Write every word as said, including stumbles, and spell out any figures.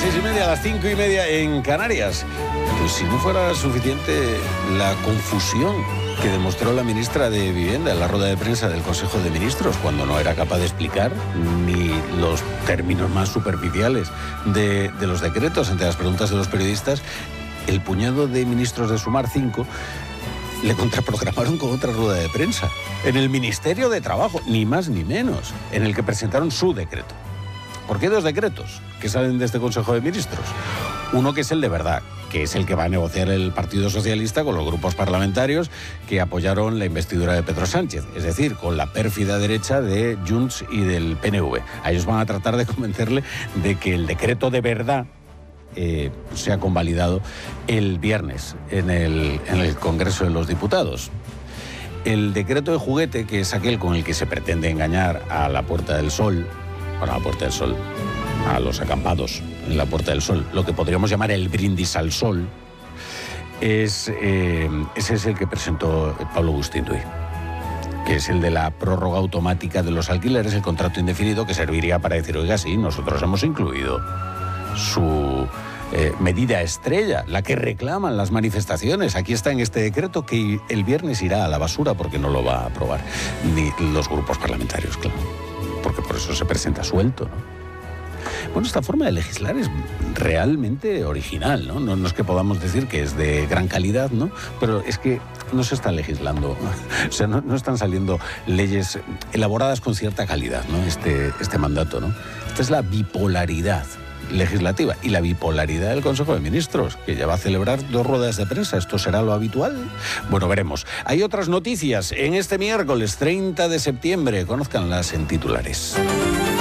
seis y media, a las cinco y media en Canarias. Pues si no fuera suficiente la confusión que demostró la ministra de Vivienda en la rueda de prensa del Consejo de Ministros, cuando no era capaz de explicar ni los términos más superficiales de, de los decretos ante las preguntas de los periodistas, el puñado de ministros de Sumar cinco le contraprogramaron con otra rueda de prensa en el Ministerio de Trabajo, ni más ni menos, en el que presentaron su decreto. Porque hay dos decretos que salen de este Consejo de Ministros. Uno que es el de verdad, que es el que va a negociar el Partido Socialista con los grupos parlamentarios que apoyaron la investidura de Pedro Sánchez, es decir, con la pérfida derecha de Junts y del P N V. A ellos van a tratar de convencerle de que el decreto de verdad eh, sea convalidado el viernes en el, en el Congreso de los Diputados. El decreto de juguete, que es aquel con el que se pretende engañar a la Puerta del Sol, bueno, a la Puerta del Sol, a los acampados en la Puerta del Sol, lo que podríamos llamar el brindis al sol, es, eh, ese es el que presentó Pablo Agustín-Tui, que es el de la prórroga automática de los alquileres, el contrato indefinido, que serviría para decir, oiga, sí, nosotros hemos incluido su eh, medida estrella, la que reclaman las manifestaciones. Aquí está en este decreto, que el viernes irá a la basura porque no lo va a aprobar ni los grupos parlamentarios, claro, porque por eso se presenta suelto, ¿no? Bueno, esta forma de legislar es realmente original, ¿no? No, no es que podamos decir que es de gran calidad, ¿no? Pero es que no se está legislando, o sea, no, no están saliendo leyes elaboradas con cierta calidad, ¿no? Este, este mandato, ¿no? Esta es la bipolaridad legislativa y la bipolaridad del Consejo de Ministros, que ya va a celebrar dos ruedas de prensa. ¿Esto será lo habitual? Bueno, veremos. Hay otras noticias en este miércoles treinta de septiembre. Conózcanlas en titulares.